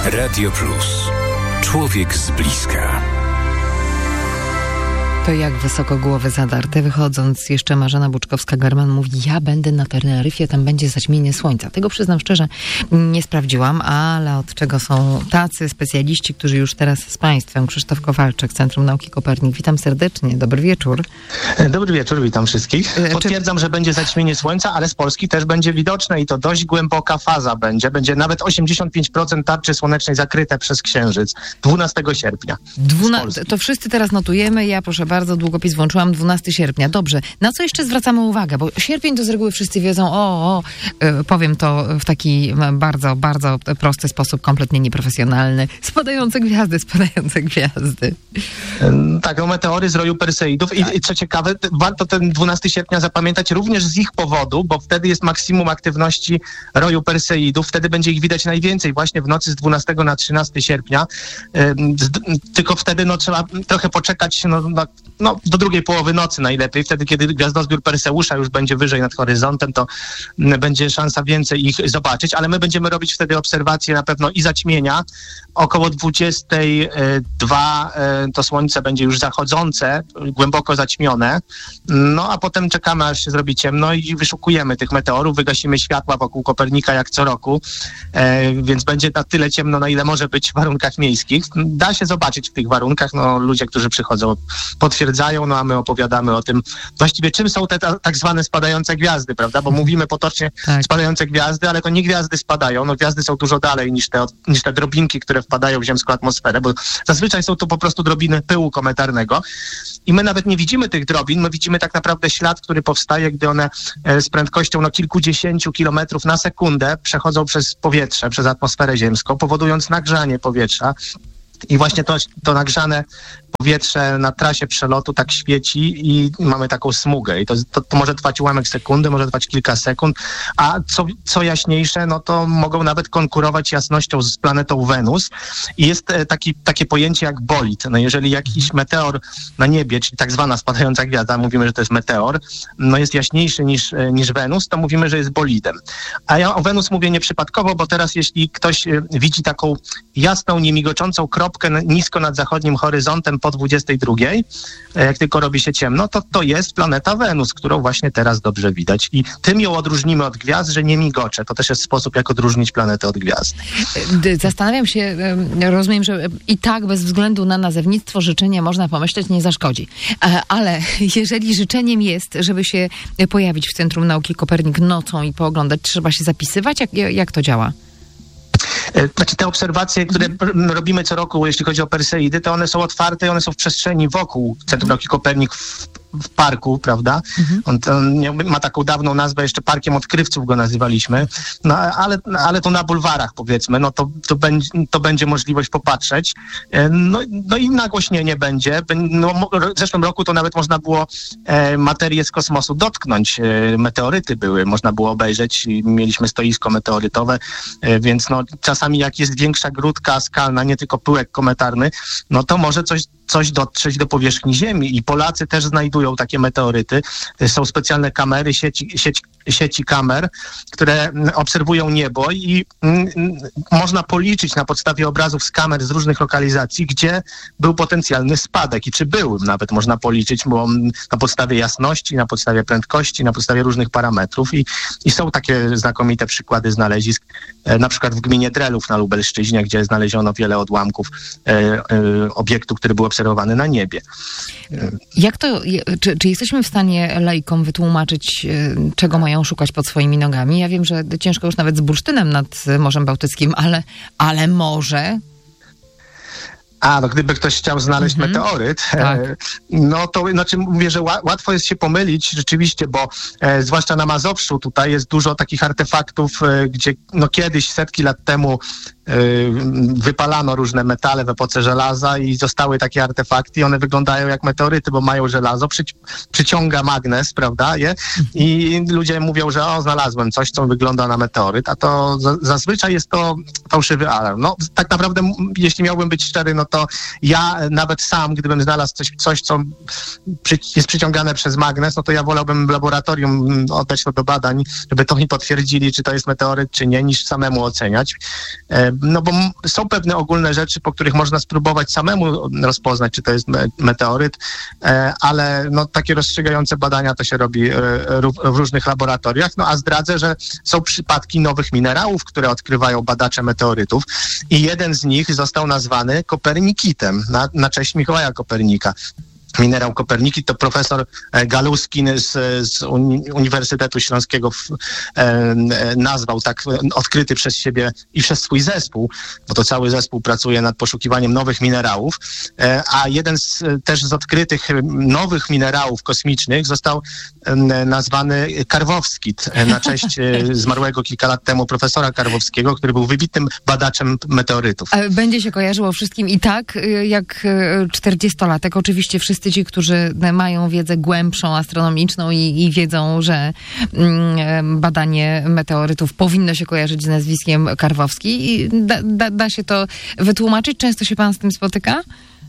Radio Plus. Człowiek z bliska. To jak wysoko głowy zadarte. Wychodząc jeszcze Marzena Buczkowska-German mówi, ja będę na Teneryfie, tam będzie zaćmienie słońca. Tego przyznam szczerze, nie sprawdziłam, ale od czego są tacy specjaliści, którzy już teraz z Państwem. Krzysztof Kowalczyk, Centrum Nauki Kopernik. Witam serdecznie. Dobry wieczór. Dobry wieczór, witam wszystkich. Potwierdzam, że będzie zaćmienie słońca, ale z Polski też będzie widoczne i to dość głęboka faza będzie. Będzie nawet 85% tarczy słonecznej zakryte przez księżyc 12 sierpnia. To wszyscy teraz notujemy. Ja proszę bardzo, długopis włączyłam, 12 sierpnia. Dobrze. Na co jeszcze zwracamy uwagę? Bo sierpień to z reguły wszyscy wiedzą, powiem to w taki bardzo, bardzo prosty sposób, kompletnie nieprofesjonalny. Spadające gwiazdy. Tak, no meteory z roju Perseidów i co ciekawe, warto ten 12 sierpnia zapamiętać również z ich powodu, bo wtedy jest maksimum aktywności roju Perseidów. Wtedy będzie ich widać najwięcej, właśnie w nocy z 12 na 13 sierpnia. Tylko wtedy trzeba trochę poczekać do drugiej połowy nocy najlepiej. Wtedy, kiedy gwiazdozbiór Perseusza już będzie wyżej nad horyzontem, to będzie szansa więcej ich zobaczyć, ale my będziemy robić wtedy obserwacje na pewno i zaćmienia. Około 22 to słońce będzie już zachodzące, głęboko zaćmione. No a potem czekamy, aż się zrobi ciemno i wyszukujemy tych meteorów, wygasimy światła wokół Kopernika jak co roku, więc będzie na tyle ciemno, na ile może być w warunkach miejskich. Da się zobaczyć w tych warunkach, ludzie, którzy przychodzą, potwierdzają, a my opowiadamy o tym właściwie czym są te tak zwane spadające gwiazdy, prawda? Bo mówimy potocznie spadające gwiazdy, ale to nie gwiazdy spadają, gwiazdy są dużo dalej niż te drobinki, które wpadają w ziemską atmosferę, bo zazwyczaj są to po prostu drobiny pyłu kometarnego i my nawet nie widzimy tych drobin, my widzimy tak naprawdę ślad, który powstaje, gdy one z prędkością kilkudziesięciu kilometrów na sekundę przechodzą przez powietrze, przez atmosferę ziemską, powodując nagrzanie powietrza. I właśnie to nagrzane powietrze na trasie przelotu tak świeci i mamy taką smugę. I to może trwać ułamek sekundy, może trwać kilka sekund, a co jaśniejsze, to mogą nawet konkurować jasnością z planetą Wenus. I jest takie pojęcie jak bolid. Jeżeli jakiś meteor na niebie, czyli tak zwana spadająca gwiazda, mówimy, że to jest meteor, jest jaśniejszy niż Wenus, to mówimy, że jest bolidem. A ja o Wenus mówię nieprzypadkowo, bo teraz jeśli ktoś widzi taką jasną, niemigoczącą kropkę nisko nad zachodnim horyzontem po 22, jak tylko robi się ciemno, to jest planeta Wenus, którą właśnie teraz dobrze widać. I tym ją odróżnimy od gwiazd, że nie migocze. To też jest sposób, jak odróżnić planetę od gwiazd. Zastanawiam się, rozumiem, że i tak bez względu na nazewnictwo życzenie można pomyśleć, nie zaszkodzi. Ale jeżeli życzeniem jest, żeby się pojawić w Centrum Nauki Kopernik nocą i pooglądać, trzeba się zapisywać? Jak to działa? Te obserwacje, które robimy co roku, jeśli chodzi o Perseidy, to one są otwarte i one są w przestrzeni wokół Centrum Nauki Kopernik w parku, prawda? On ma taką dawną nazwę, jeszcze Parkiem Odkrywców go nazywaliśmy, ale to na bulwarach, powiedzmy, to będzie możliwość popatrzeć. I nagłośnienie będzie. W zeszłym roku to nawet można było materię z kosmosu dotknąć. Meteoryty były, można było obejrzeć. Mieliśmy stoisko meteorytowe, więc czasami jak jest większa grudka skalna, nie tylko pyłek kometarny, to może coś dotrzeć do powierzchni Ziemi i Polacy też znajdują takie meteoryty. Są specjalne kamery, sieci kamer, które obserwują niebo i można policzyć na podstawie obrazów z kamer z różnych lokalizacji, gdzie był potencjalny spadek i czy był nawet można policzyć, bo na podstawie jasności, na podstawie prędkości, na podstawie różnych parametrów i są takie znakomite przykłady znalezisk, na przykład w gminie Drelów na Lubelszczyźnie, gdzie znaleziono wiele odłamków obiektu, który był obserwowany na niebie. Czy jesteśmy w stanie laikom wytłumaczyć, czego mają szukać pod swoimi nogami? Ja wiem, że ciężko już nawet z bursztynem nad Morzem Bałtyckim, ale może... Gdyby ktoś chciał znaleźć meteoryt, to mówię, że łatwo jest się pomylić rzeczywiście, bo zwłaszcza na Mazowszu tutaj jest dużo takich artefaktów, gdzie kiedyś, setki lat temu wypalano różne metale w epoce żelaza i zostały takie artefakty i one wyglądają jak meteoryty, bo mają żelazo, przyciąga magnes, prawda, i ludzie mówią, że znalazłem coś, co wygląda na meteoryt, a to zazwyczaj jest to fałszywy alarm. Tak naprawdę, jeśli miałbym być szczery, to ja nawet sam, gdybym znalazł coś co jest przyciągane przez magnes, no to ja wolałbym w laboratorium oddać to do badań, żeby to mi potwierdzili, czy to jest meteoryt, czy nie, niż samemu oceniać. No bo są pewne ogólne rzeczy, po których można spróbować samemu rozpoznać, czy to jest meteoryt, ale no takie rozstrzygające badania to się robi w różnych laboratoriach. No a zdradzę, że są przypadki nowych minerałów, które odkrywają badacze meteorytów i jeden z nich został nazwany Kopernikitem na cześć Mikołaja Kopernika. Minerał Koperniki to profesor Galuskin z Uniwersytetu Śląskiego nazwał tak odkryty przez siebie i przez swój zespół, bo to cały zespół pracuje nad poszukiwaniem nowych minerałów, a jeden też z odkrytych nowych minerałów kosmicznych został nazwany Karwowskit na cześć zmarłego kilka lat temu profesora Karwowskiego, który był wybitnym badaczem meteorytów. Będzie się kojarzyło wszystkim i tak jak 40-latek. Oczywiście wszyscy ci, którzy mają wiedzę głębszą, astronomiczną i wiedzą, że badanie meteorytów powinno się kojarzyć z nazwiskiem Karwowski. I da się to wytłumaczyć? Często się pan z tym spotyka?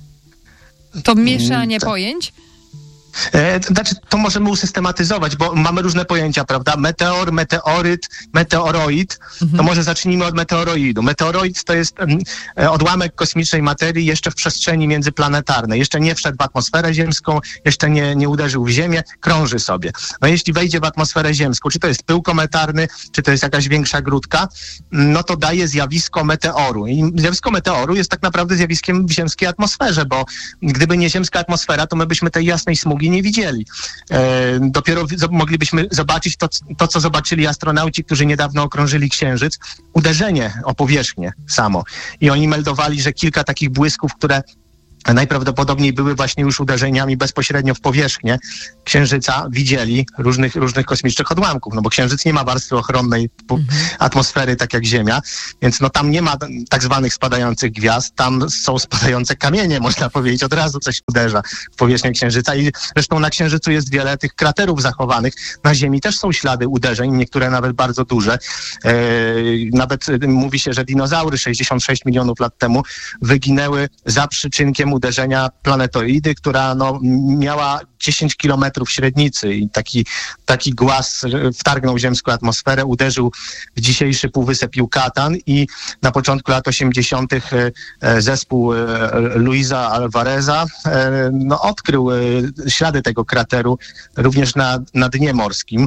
To mieszanie pojęć? Znaczy, to możemy usystematyzować, bo mamy różne pojęcia, prawda? Meteor, meteoryt, meteoroid. To może zacznijmy od meteoroidu. Meteoroid to jest odłamek kosmicznej materii jeszcze w przestrzeni międzyplanetarnej. Jeszcze nie wszedł w atmosferę ziemską, jeszcze nie uderzył w Ziemię, krąży sobie. No jeśli wejdzie w atmosferę ziemską, czy to jest pył kometarny, czy to jest jakaś większa grudka, no to daje zjawisko meteoru. I zjawisko meteoru jest tak naprawdę zjawiskiem w ziemskiej atmosferze, bo gdyby nie ziemska atmosfera, to my byśmy tej jasnej smugi nie widzieli. Dopiero moglibyśmy zobaczyć to, co zobaczyli astronauci, którzy niedawno okrążyli Księżyc, uderzenie o powierzchnię samo. I oni meldowali, że kilka takich błysków, które najprawdopodobniej były właśnie już uderzeniami bezpośrednio w powierzchnię Księżyca, widzieli różnych kosmicznych odłamków, no bo Księżyc nie ma warstwy ochronnej atmosfery, tak jak Ziemia, więc no tam nie ma tak zwanych spadających gwiazd, tam są spadające kamienie, można powiedzieć, od razu coś uderza w powierzchnię Księżyca i zresztą na Księżycu jest wiele tych kraterów zachowanych, na Ziemi też są ślady uderzeń, niektóre nawet bardzo duże. Nawet mówi się, że dinozaury 66 milionów lat temu wyginęły za przyczynkiem uderzenia planetoidy, która no, miała 10 kilometrów średnicy i taki głaz wtargnął w ziemską atmosferę, uderzył w dzisiejszy półwysep Yucatan i na początku lat 80. zespół Luisa Alvareza no, odkrył ślady tego krateru również na dnie morskim.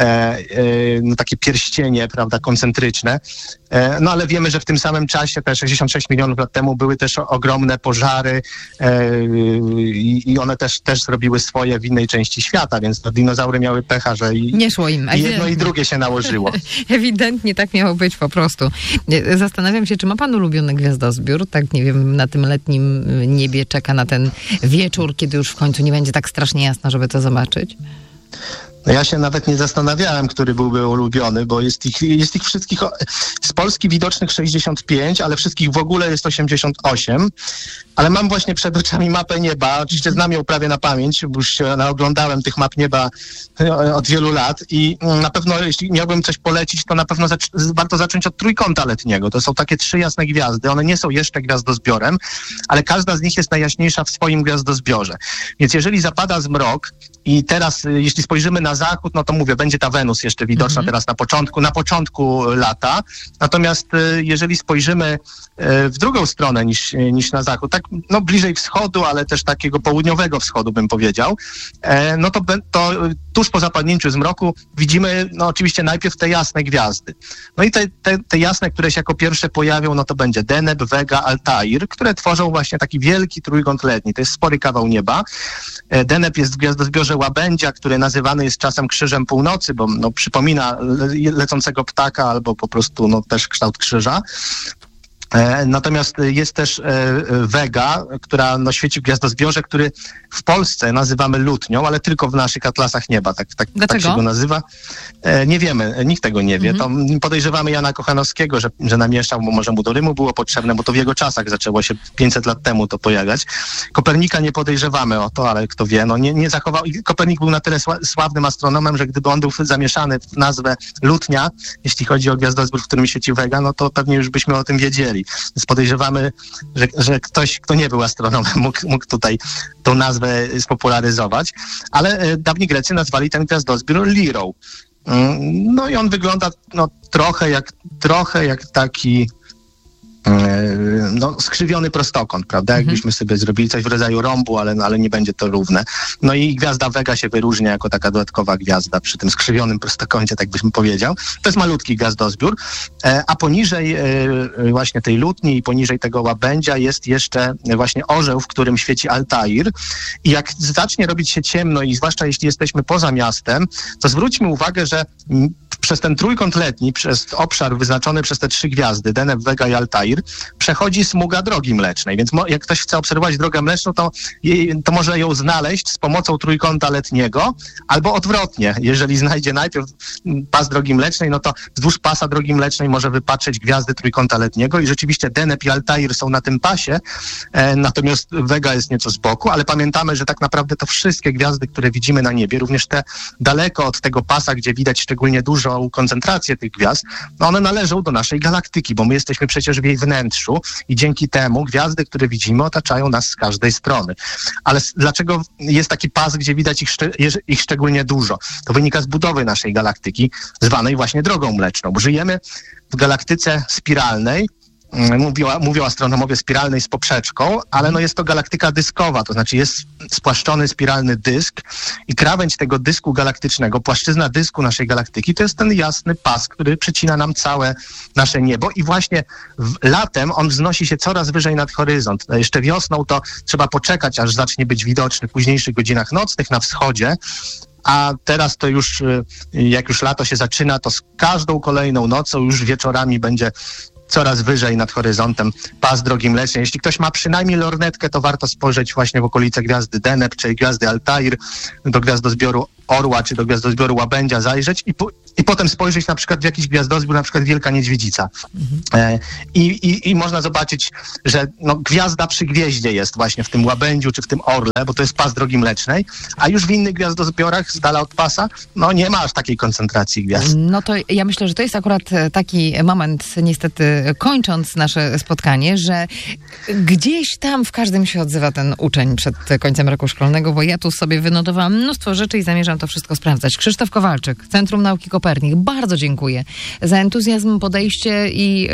No, takie pierścienie, prawda, koncentryczne. No ale wiemy, że w tym samym czasie, te 66 milionów lat temu, były też ogromne pożary i one też zrobiły swoje w innej części świata, więc to dinozaury miały pecha, że nie szło im. I jedno i drugie się nałożyło. Ewidentnie tak miało być po prostu. Zastanawiam się, czy ma pan ulubiony gwiazdozbiór? Tak, nie wiem, na tym letnim niebie czeka na ten wieczór, kiedy już w końcu nie będzie tak strasznie jasno, żeby to zobaczyć? No ja się nawet nie zastanawiałem, który byłby ulubiony, bo jest ich wszystkich z Polski widocznych 65, ale wszystkich w ogóle jest 88. Ale mam właśnie przed oczami mapę nieba. Oczywiście znam ją prawie na pamięć, bo już się naoglądałem tych map nieba od wielu lat i na pewno, jeśli miałbym coś polecić, to na pewno warto zacząć od trójkąta letniego. To są takie 3 jasne gwiazdy. One nie są jeszcze gwiazdozbiorem, ale każda z nich jest najjaśniejsza w swoim gwiazdozbiorze. Więc jeżeli zapada zmrok i teraz, jeśli spojrzymy na zachód, no to mówię, będzie ta Wenus jeszcze widoczna teraz na początku lata. Natomiast jeżeli spojrzymy w drugą stronę niż na zachód, tak no bliżej wschodu, ale też takiego południowego wschodu bym powiedział, no to tuż po zapadnięciu zmroku widzimy no oczywiście najpierw te jasne gwiazdy. No i te jasne, które się jako pierwsze pojawią, no to będzie Deneb, Vega, Altair, które tworzą właśnie taki wielki trójkąt letni. To jest spory kawał nieba. Deneb jest w gwiazdozbiorze Łabędzia, który nazywany jest czasem Krzyżem Północy, bo no, przypomina lecącego ptaka albo po prostu no, też kształt krzyża. Natomiast jest też Vega, która no, świeci w gwiazdozbiorze, który w Polsce nazywamy lutnią, ale tylko w naszych atlasach nieba. Tak się go nazywa. Nie wiemy, nikt tego nie wie. To podejrzewamy Jana Kochanowskiego, że namieszał, bo może mu do Rymu było potrzebne, bo to w jego czasach zaczęło się 500 lat temu to pojawiać. Kopernika nie podejrzewamy o to, ale kto wie, no nie zachował. Kopernik był na tyle sławnym astronomem, że gdyby on był zamieszany w nazwę lutnia, jeśli chodzi o gwiazdozbiór, w którym świeci Vega, no to pewnie już byśmy o tym wiedzieli. nazwali. Więc podejrzewamy, że ktoś, kto nie był astronomem, mógł tutaj tą nazwę spopularyzować. Ale dawni Grecy nazwali ten gwiazdozbiór Lirą. No i on wygląda trochę jak taki skrzywiony prostokąt, prawda? Jakbyśmy sobie zrobili coś w rodzaju rąbu, ale nie będzie to równe. No i gwiazda Vega się wyróżnia jako taka dodatkowa gwiazda przy tym skrzywionym prostokącie, tak byśmy powiedział. To jest malutki gwiazdozbiór, a poniżej właśnie tej lutni i poniżej tego łabędzia jest jeszcze właśnie orzeł, w którym świeci Altair. I jak zacznie robić się ciemno i zwłaszcza jeśli jesteśmy poza miastem, to zwróćmy uwagę, że przez ten trójkąt letni, przez obszar wyznaczony przez te 3 gwiazdy, Deneb, Vega i Altair, przechodzi smuga Drogi Mlecznej. Więc jak ktoś chce obserwować Drogę Mleczną, to może ją znaleźć z pomocą trójkąta letniego, albo odwrotnie. Jeżeli znajdzie najpierw pas Drogi Mlecznej, no to wzdłuż pasa Drogi Mlecznej może wypatrzeć gwiazdy trójkąta letniego i rzeczywiście Deneb i Altair są na tym pasie, natomiast Vega jest nieco z boku, ale pamiętamy, że tak naprawdę to wszystkie gwiazdy, które widzimy na niebie, również te daleko od tego pasa, gdzie widać szczególnie dużą koncentrację tych gwiazd, no one należą do naszej galaktyki, bo my jesteśmy przecież w jej wnętrzu i dzięki temu gwiazdy, które widzimy, otaczają nas z każdej strony. Ale dlaczego jest taki pas, gdzie widać ich szczególnie dużo? To wynika z budowy naszej galaktyki, zwanej właśnie Drogą Mleczną. Bo żyjemy w galaktyce spiralnej, mówią astronomowie spiralnej z poprzeczką, ale jest to galaktyka dyskowa, to znaczy jest spłaszczony spiralny dysk i krawędź tego dysku galaktycznego, płaszczyzna dysku naszej galaktyki to jest ten jasny pas, który przecina nam całe nasze niebo i właśnie latem on wznosi się coraz wyżej nad horyzont. Jeszcze wiosną to trzeba poczekać, aż zacznie być widoczny w późniejszych godzinach nocnych na wschodzie, a teraz to już, jak już lato się zaczyna, to z każdą kolejną nocą już wieczorami będzie coraz wyżej nad horyzontem pas Drogi Mlecznej. Jeśli ktoś ma przynajmniej lornetkę, to warto spojrzeć właśnie w okolice gwiazdy Deneb, czy gwiazdy Altair, do gwiazdozbioru Orła, czy do gwiazdozbioru Łabędzia zajrzeć i potem spojrzeć na przykład w jakiś gwiazdozbiór, na przykład Wielka Niedźwiedzica. I można zobaczyć, że gwiazda przy gwieździe jest właśnie w tym łabędziu, czy w tym orle, bo to jest pas Drogi Mlecznej, a już w innych gwiazdozbiorach z dala od pasa, nie ma aż takiej koncentracji gwiazd. No to ja myślę, że to jest akurat taki moment, niestety kończąc nasze spotkanie, że gdzieś tam w każdym się odzywa ten uczeń przed końcem roku szkolnego, bo ja tu sobie wynotowałam mnóstwo rzeczy i zamierzam to wszystko sprawdzać. Krzysztof Kowalczyk, Centrum Nauki Kopernik. Bardzo dziękuję za entuzjazm, podejście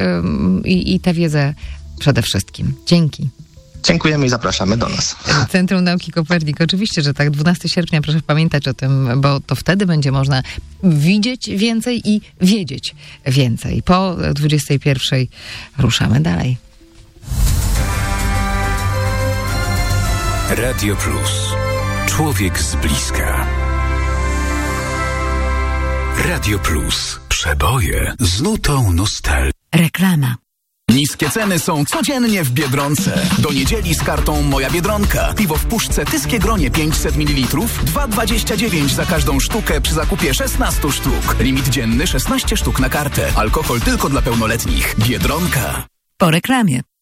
i tę wiedzę przede wszystkim. Dzięki. Dziękujemy i zapraszamy do nas. Centrum Nauki Kopernik. Oczywiście, że tak. 12 sierpnia, proszę pamiętać o tym, bo to wtedy będzie można widzieć więcej i wiedzieć więcej. Po 21 ruszamy dalej. Radio Plus. Człowiek z bliska. Radio Plus. Przeboje z nutą nostalgii. Reklama. Niskie ceny są codziennie w Biedronce. Do niedzieli z kartą Moja Biedronka. Piwo w puszce Tyskie Gronie 500 ml 2,29 za każdą sztukę przy zakupie 16 sztuk. Limit dzienny 16 sztuk na kartę. Alkohol tylko dla pełnoletnich. Biedronka. Po reklamie.